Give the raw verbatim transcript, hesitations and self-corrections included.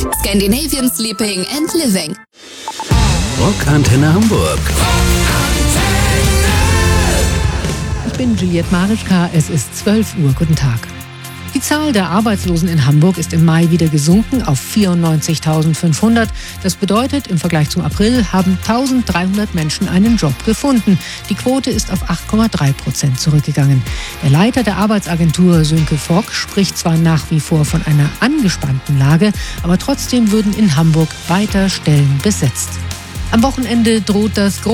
Scandinavian Sleeping and Living. Rockantenne Hamburg. Ich bin Juliette Marischka, es ist zwölf Uhr. Guten Tag. Die Zahl der Arbeitslosen in Hamburg ist im Mai wieder gesunken auf vierundneunzigtausendfünfhundert. Das bedeutet, im Vergleich zum April haben eintausenddreihundert Menschen einen Job gefunden. Die Quote ist auf acht Komma drei Prozent zurückgegangen. Der Leiter der Arbeitsagentur Sönke Fock spricht zwar nach wie vor von einer angespannten Lage, aber trotzdem würden in Hamburg weiter Stellen besetzt. Am Wochenende droht das